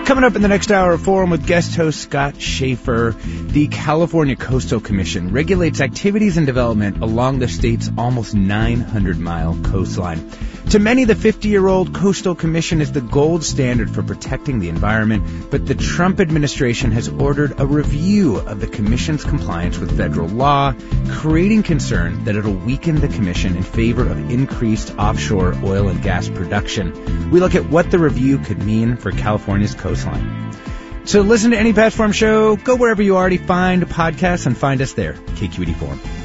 Coming up in the next hour of Forum with guest host Scott Schaefer, the California Coastal Commission regulates activities and development along the state's almost 900-mile coastline. To many, the 50-year-old Coastal Commission is the gold standard for protecting the environment, but the Trump administration has ordered a review of the commission's compliance with federal law, creating concern that it'll weaken the commission in favor of increased offshore oil and gas production. We look at what the review could mean for California's coastline. To listen to any past Forum show, go wherever you already find podcasts and find us there, KQED Forum.